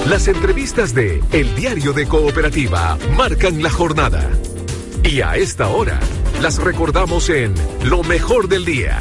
Las entrevistas de El Diario de Cooperativa marcan la jornada. Y a esta hora, las recordamos en Lo Mejor del Día.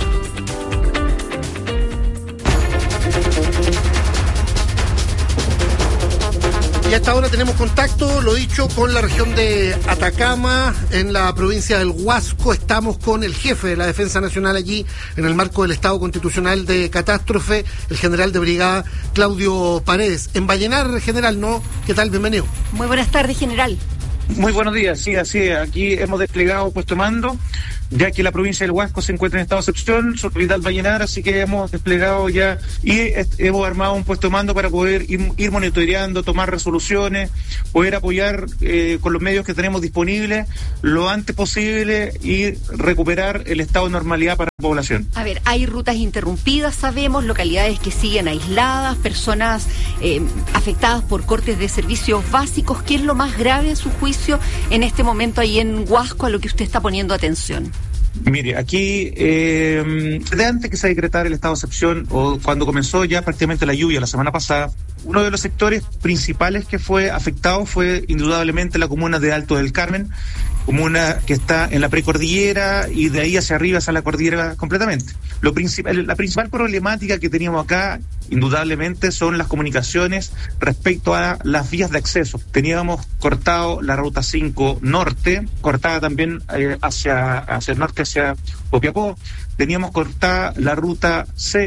Y hasta ahora tenemos contacto, lo dicho, con la región de Atacama, en la provincia del Huasco. Estamos con el jefe de la Defensa Nacional allí, en el marco del Estado Constitucional de Catástrofe, el general de brigada Claudio Paredes. En Vallenar, general, ¿no? ¿Qué tal? Bienvenido. Muy buenas tardes, general. Muy buenos días, sí, así es. Aquí hemos desplegado puesto de mando, ya que la provincia del Huasco se encuentra en estado de excepción, su capital Vallenar, así que hemos desplegado ya y hemos armado un puesto de mando para poder ir monitoreando, tomar resoluciones, poder apoyar con los medios que tenemos disponibles lo antes posible y recuperar el estado de normalidad para la población. A ver, hay rutas interrumpidas, sabemos, localidades que siguen aisladas, personas afectadas por cortes de servicios básicos. ¿Qué es lo más grave a su juicio en este momento ahí en Huasco a lo que usted está poniendo atención? Mire, aquí, desde antes que se decretara el estado de excepción, o cuando comenzó ya prácticamente la lluvia la semana pasada, uno de los sectores principales que fue afectado fue indudablemente la comuna de Alto del Carmen, comuna que está en la precordillera y de ahí hacia arriba hacia la cordillera completamente. La principal problemática que teníamos acá, indudablemente, son las comunicaciones respecto a las vías de acceso. Teníamos cortado la ruta 5 norte, cortada también hacia el norte, hacia Copiapó. Teníamos cortada la ruta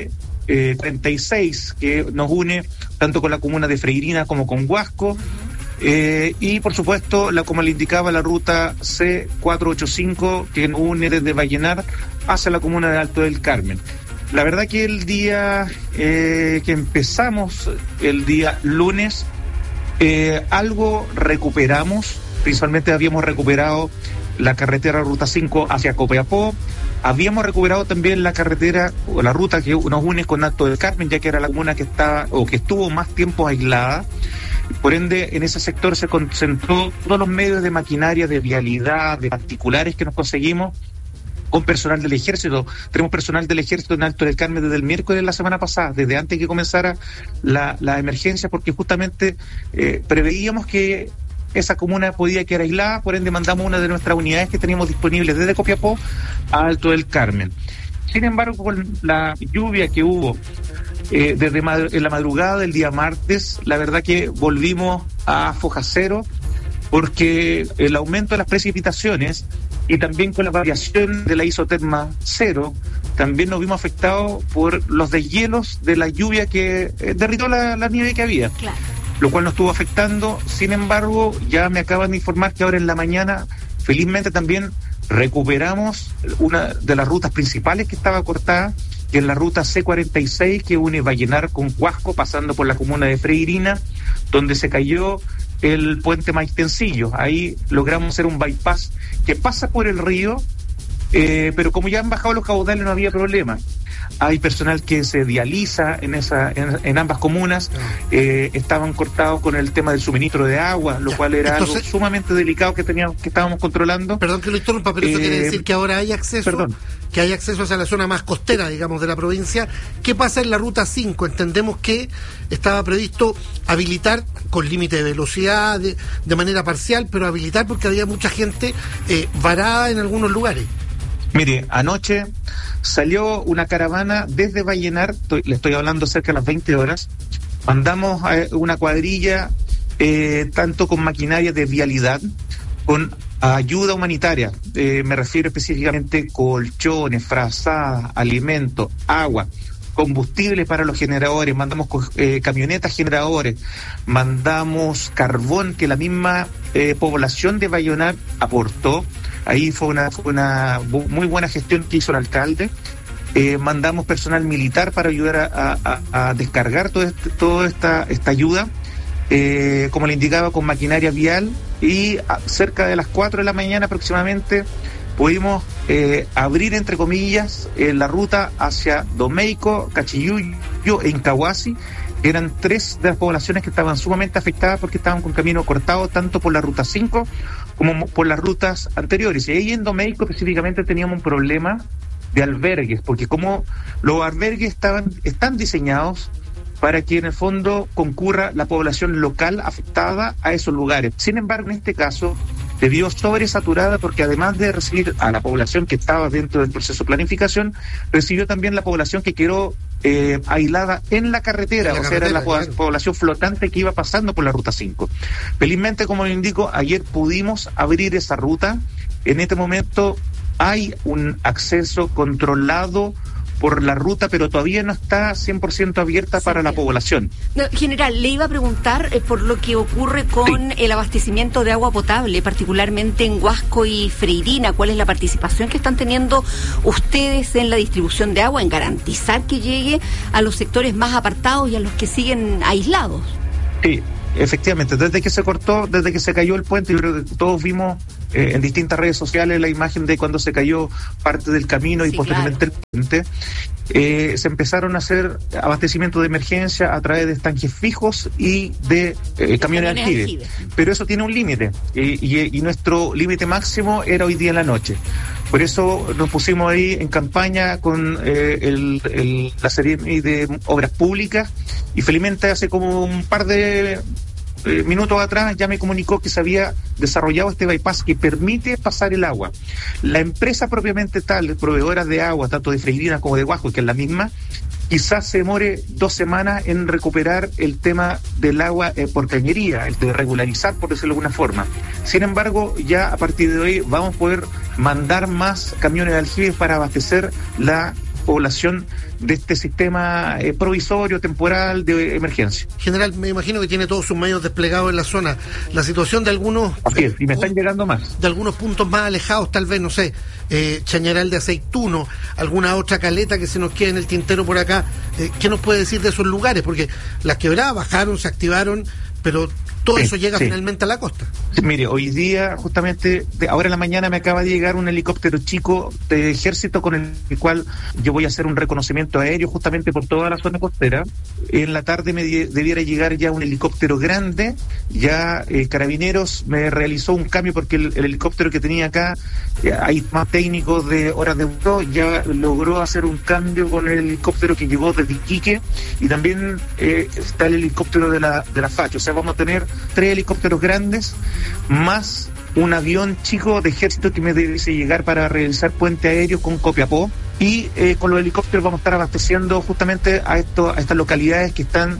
C46, que nos une tanto con la comuna de Freirina como con Huasco. Y por supuesto, como le indicaba, la ruta C485 que une desde Vallenar hacia la comuna de Alto del Carmen. La verdad que el día que empezamos, el día lunes, algo recuperamos. Principalmente habíamos recuperado la carretera ruta 5 hacia Copiapó. Habíamos recuperado también la carretera o la ruta que nos une con Alto del Carmen, ya que era la comuna que estaba o que estuvo más tiempo aislada. Por ende, en ese sector se concentró todos los medios de maquinaria, de vialidad, de particulares que nos conseguimos con personal del ejército. Tenemos personal del ejército en Alto del Carmen desde el miércoles de la semana pasada, desde antes que comenzara la emergencia, porque justamente preveíamos que esa comuna podía quedar aislada. Por ende, mandamos una de nuestras unidades que teníamos disponibles desde Copiapó a Alto del Carmen. Sin embargo, con la lluvia que hubo desde en la madrugada del día martes, la verdad que volvimos a foja cero, porque el aumento de las precipitaciones y también con la variación de la isoterma cero, también nos vimos afectados por los deshielos de la lluvia que derritó la nieve que había. Claro. Lo cual nos estuvo afectando. Sin embargo, ya me acaban de informar que ahora en la mañana, felizmente también recuperamos una de las rutas principales que estaba cortada, que es la ruta C46 que une Vallenar con Huasco, pasando por la comuna de Freirina, donde se cayó el puente Maitencillo. Ahí logramos hacer un bypass que pasa por el río, pero como ya han bajado los caudales no había problema. Hay personal que se dializa en ambas comunas. Estaban cortados con el tema del suministro de agua, lo cual era algo sumamente delicado que estábamos controlando. Perdón que lo interrumpa, pero eso quiere decir que ahora hay acceso. Perdón. Que hay acceso hacia la zona más costera, digamos, de la provincia. ¿Qué pasa en la ruta 5? Entendemos que estaba previsto habilitar con límite de velocidad de manera parcial, pero habilitar porque había mucha gente varada en algunos lugares. Mire, anoche salió una caravana desde Vallenar, le estoy hablando cerca de las 20 horas, mandamos una cuadrilla tanto con maquinaria de vialidad, con ayuda humanitaria, me refiero específicamente colchones, frazadas, alimentos, agua, combustible para los generadores, mandamos camionetas generadores, mandamos carbón que la misma población de Vallenar aportó. Ahí fue una muy buena gestión que hizo el alcalde. Mandamos personal militar para ayudar a descargar toda esta ayuda, como le indicaba, con maquinaria vial, y cerca de las 4 de la mañana aproximadamente pudimos abrir, entre comillas, la ruta hacia Domeico, Cachiyuyo e Incahuasi. Eran 3 de las poblaciones que estaban sumamente afectadas porque estaban con camino cortado tanto por la ruta 5 como por las rutas anteriores. Y ahí en Domeico específicamente teníamos un problema de albergues, porque como los albergues están diseñados para que en el fondo concurra la población local afectada a esos lugares. Sin embargo, en este caso, se vio sobresaturada porque además de recibir a la población que estaba dentro del proceso de planificación, recibió también la población que quedó aislada en la carretera, era la población flotante que iba pasando por la Ruta 5. Felizmente, como le indico, ayer pudimos abrir esa ruta. En este momento hay un acceso controlado por la ruta, pero todavía no está 100% abierta para la población. No, general, le iba a preguntar por lo que ocurre con el abastecimiento de agua potable, particularmente en Huasco y Freirina. ¿Cuál es la participación que están teniendo ustedes en la distribución de agua, en garantizar que llegue a los sectores más apartados y a los que siguen aislados? Sí, efectivamente, desde que se cortó, desde que se cayó el puente, yo creo que todos vimos en distintas redes sociales la imagen de cuando se cayó parte del camino y posteriormente el puente. Se empezaron a hacer abastecimientos de emergencia a través de estanques fijos y de camiones de aljibe. Pero eso tiene un límite y nuestro límite máximo era hoy día en la noche. Por eso nos pusimos ahí en campaña con la serie de obras públicas y felizmente hace como un par de minutos atrás ya me comunicó que se había desarrollado este bypass que permite pasar el agua. La empresa propiamente tal, proveedora de agua, tanto de Freirina como de Huasco, que es la misma, quizás se demore 2 semanas en recuperar el tema del agua por cañería, el de regularizar, por decirlo de alguna forma. Sin embargo, ya a partir de hoy vamos a poder mandar más camiones de aljibe para abastecer la población de este sistema provisorio, temporal, de emergencia. General, me imagino que tiene todos sus medios desplegados en la zona. La situación de algunos... Así es, y me están llegando más. De algunos puntos más alejados, tal vez, no sé, Chañaral de Aceituno, alguna otra caleta que se nos quede en el tintero por acá. ¿Qué nos puede decir de esos lugares? Porque las quebradas bajaron, se activaron, pero todo eso llega finalmente a la costa. Mire, hoy día, justamente, ahora en la mañana me acaba de llegar un helicóptero chico de ejército con el cual yo voy a hacer un reconocimiento aéreo justamente por toda la zona costera. En la tarde me debiera llegar ya un helicóptero grande. Ya Carabineros me realizó un cambio porque el helicóptero que tenía acá, hay más técnicos de horas de vuelo, ya logró hacer un cambio con el helicóptero que llegó desde Iquique y también está el helicóptero de la FACH. O sea, vamos a tener 3 helicópteros grandes más un avión chico de ejército que me debe llegar para realizar puente aéreo con Copiapó y con los helicópteros vamos a estar abasteciendo justamente a estas localidades que están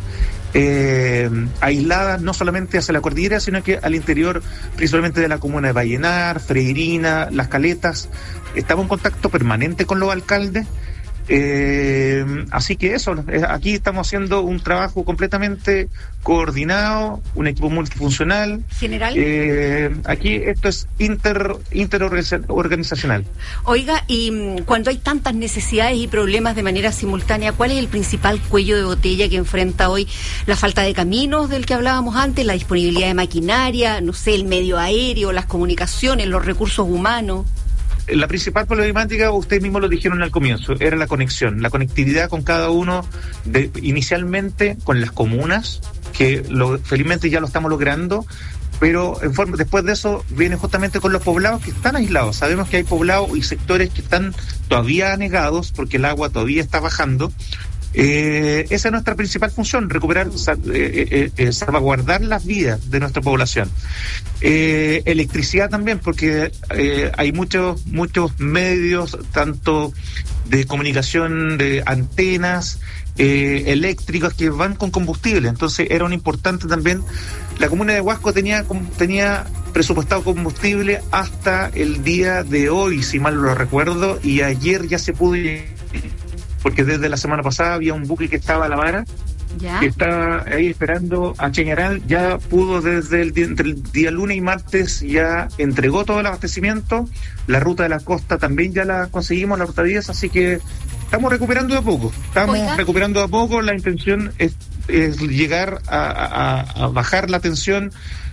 aisladas no solamente hacia la cordillera sino que al interior principalmente de la comuna de Vallenar, Freirina, Las Caletas. Estamos en contacto permanente con los alcaldes. Así que eso, aquí estamos haciendo un trabajo completamente coordinado, un equipo multifuncional. General. Aquí esto es interorganizacional. Oiga, y cuando hay tantas necesidades y problemas de manera simultánea, ¿cuál es el principal cuello de botella que enfrenta hoy? La falta de caminos del que hablábamos antes, la disponibilidad de maquinaria, no sé, el medio aéreo, las comunicaciones, los recursos humanos. La principal problemática, ustedes mismos lo dijeron al comienzo, era la conexión, la conectividad con cada uno, inicialmente con las comunas, que felizmente ya lo estamos logrando, pero después de eso viene justamente con los poblados que están aislados. Sabemos que hay poblados y sectores que están todavía anegados porque el agua todavía está bajando. Esa es nuestra principal función, recuperar, salvaguardar las vidas de nuestra población. Electricidad también, porque hay muchos medios, tanto de comunicación, de antenas eléctricas que van con combustible. Entonces era un importante también. La comuna de Huasco tenía presupuestado combustible hasta el día de hoy, si mal lo recuerdo, y ayer ya se pudo, porque desde la semana pasada había un buque que estaba a La Vara, que estaba ahí esperando a Chañaral, ya pudo entre el día lunes y martes, ya entregó todo el abastecimiento. La ruta de la costa también ya la conseguimos, la ruta 10, así que estamos recuperando de a poco. La intención es llegar a bajar la tensión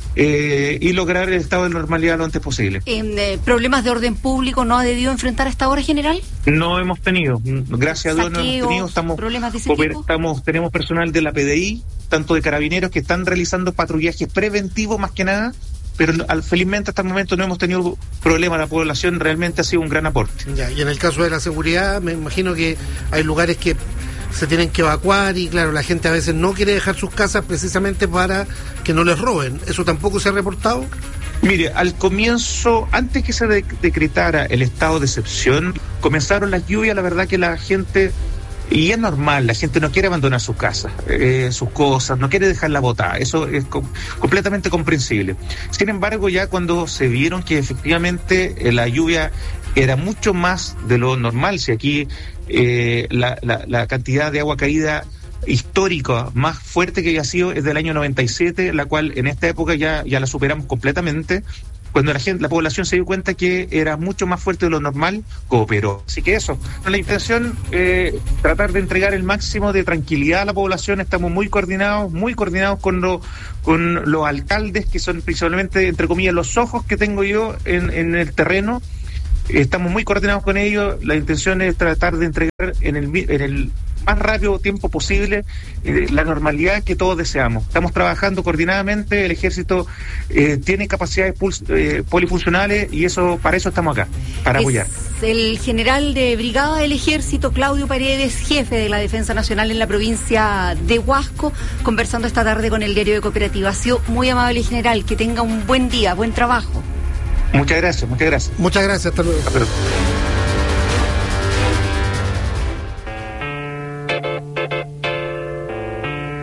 y lograr el estado de normalidad lo antes posible. ¿Problemas de orden público no ha debido enfrentar a esta hora, general? No hemos tenido, gracias a Dios no hemos tenido. ¿Problemas de ese tipo? Tenemos personal de la PDI, tanto de Carabineros, que están realizando patrullajes preventivos más que nada, pero felizmente hasta el momento no hemos tenido problemas. La población realmente ha sido un gran aporte. Ya, y en el caso de la seguridad, me imagino que hay lugares que se tienen que evacuar y claro, la gente a veces no quiere dejar sus casas precisamente para que no les roben. ¿Eso tampoco se ha reportado? Mire, al comienzo, antes que se decretara el estado de excepción, comenzaron las lluvias, la verdad que la gente, y es normal, la gente no quiere abandonar sus casas, sus cosas, no quiere dejarla botada, eso es completamente comprensible. Sin embargo, ya cuando se vieron que efectivamente la lluvia era mucho más de lo normal, si aquí la cantidad de agua caída histórica más fuerte que había sido es del año 97, la cual en esta época ya la superamos completamente. Cuando la población se dio cuenta que era mucho más fuerte de lo normal, cooperó. Así que eso, la intención tratar de entregar el máximo de tranquilidad a la población. Estamos muy coordinados con los alcaldes, que son principalmente, entre comillas, los ojos que tengo yo en el terreno. Estamos muy coordinados con ellos. La intención es tratar de entregar en el más rápido tiempo posible la normalidad que todos deseamos. Estamos trabajando coordinadamente, el ejército tiene capacidades polifuncionales y para eso estamos acá, para apoyar. El general de brigada del ejército, Claudio Paredes, jefe de la Defensa Nacional en la provincia de Huasco, conversando esta tarde con el diario de Cooperativa. Ha sido muy amable, general, que tenga un buen día, buen trabajo. Muchas gracias. Muchas gracias, hasta luego. Hasta luego.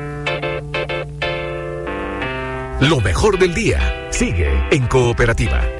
Lo mejor del día sigue en Cooperativa.